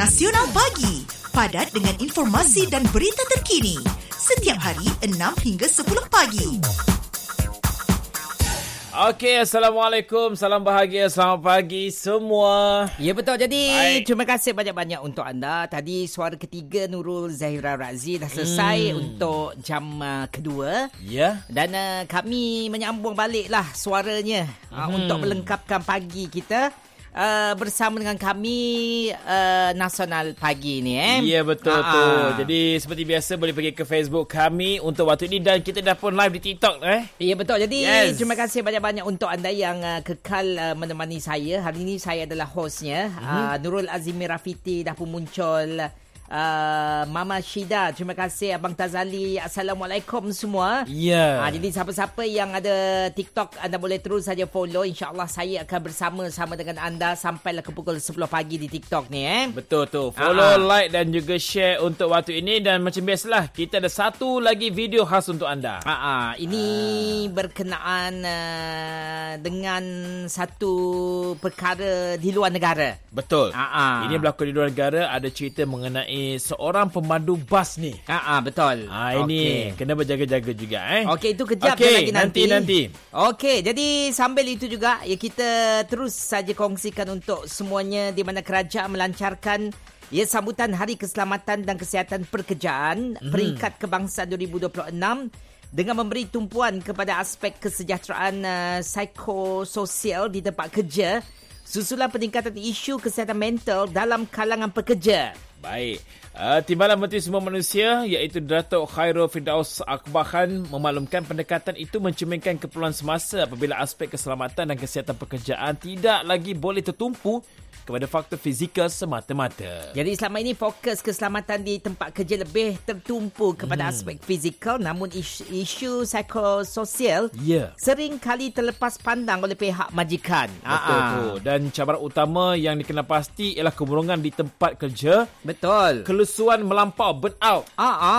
Nasional Pagi, padat dengan informasi dan berita terkini. Setiap hari 6 hingga 10 pagi. Okey, Assalamualaikum. Salam bahagia, selamat pagi semua. Ya, betul. Jadi, Baik. terima kasih banyak-banyak untuk anda. Tadi suara ketiga Nurul Zahira Razi dah selesai untuk jam kedua. Ya. Dan kami menyambung baliklah suaranya untuk melengkapkan pagi kita. Bersama dengan kami Nasional Pagi ni Ya, betul tu. Jadi seperti biasa boleh pergi ke Facebook kami untuk waktu ini, dan kita dah pun live di TikTok Ya, betul. Jadi Yes. terima kasih banyak-banyak untuk anda yang kekal menemani saya. Hari ini saya adalah hostnya. Nurul Azimi Rafiti dah pun muncul. Mama Syida, terima kasih. Abang Tazali, Assalamualaikum semua. Ya. Jadi siapa-siapa yang ada TikTok, anda boleh terus saja follow. InsyaAllah saya akan bersama-sama dengan anda sampailah ke pukul 10 pagi di TikTok ni Betul tu. Follow, like dan juga share untuk waktu ini. Dan macam biasalah, kita ada satu lagi video khas untuk anda. Ini berkenaan dengan satu perkara di luar negara. Betul. Ini berlaku di luar negara. Ada cerita mengenai seorang pemandu bas ni. Betul. Ini kena berjaga-jaga juga Okey, itu kejap lagi nanti. Okey, jadi sambil itu juga ya, kita terus saja kongsikan untuk semuanya di mana kerajaan melancarkan sambutan Hari Keselamatan dan Kesihatan Pekerjaan peringkat kebangsaan 2026 dengan memberi tumpuan kepada aspek kesejahteraan psikososial di tempat kerja susulan peningkatan isu kesihatan mental dalam kalangan pekerja. Baik. Timbalan Menteri Semua Manusia iaitu Datuk Khairul Firdaus Akbar Khan memaklumkan pendekatan itu mencerminkan keperluan semasa apabila aspek keselamatan dan kesihatan pekerjaan tidak lagi boleh tertumpu kepada faktor fizikal semata-mata. Jadi selama ini fokus keselamatan di tempat kerja lebih tertumpu kepada aspek fizikal, namun isu psikososial sering kali terlepas pandang oleh pihak majikan. Betul tu. Dan cabaran utama yang dikenal pasti ialah kemurungan di tempat kerja. Betul. Kelusuan melampau, burnout.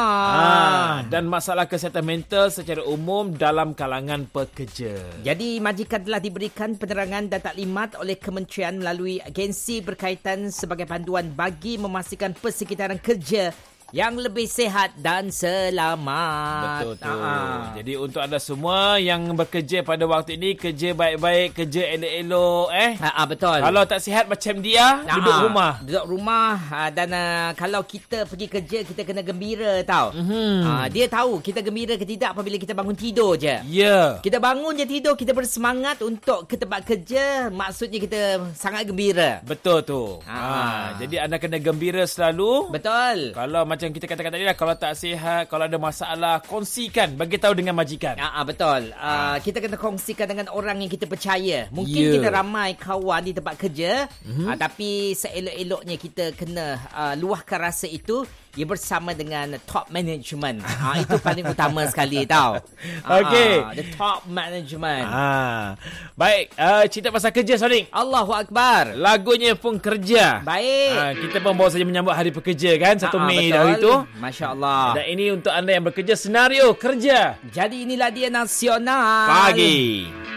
Dan masalah kesihatan mental secara umum dalam kalangan pekerja. Jadi majikan telah diberikan penerangan dan taklimat oleh kementerian melalui agensi berkaitan sebagai panduan bagi memastikan persekitaran kerja yang lebih sihat dan selamat. Betul tu. Jadi untuk anda semua yang bekerja pada waktu ini, kerja baik-baik, kerja elok-elok betul. Kalau tak sihat macam dia, duduk rumah. Dan kalau kita pergi kerja, kita kena gembira tau. Dia tahu kita gembira ke tidak apabila kita bangun tidur je. Kita bangun je tidur, kita bersemangat untuk ke tempat kerja, maksudnya kita sangat gembira. Betul tu. Jadi anda kena gembira selalu. Betul. Kalau macam kita katakan tadi lah, kalau tak sihat, kalau ada masalah, kongsikan, bagi tahu dengan majikan. Betul. Kita kena kongsikan dengan orang yang kita percaya. Mungkin kita ramai kawan di tempat kerja, tapi seelok-eloknya kita kena luahkan rasa itu bersama dengan top management. Itu paling utama sekali tau. Okey. The top management. Baik, cerita pasal kerja, Sonic. Allahu Akbar. Lagunya pun kerja. Baik. Kita pun baru saja menyambut Hari Pekerja kan, 1 Mei dah itu. Masya Allah. Dan ini untuk anda yang bekerja, senario kerja. Jadi inilah dia Nasional Pagi.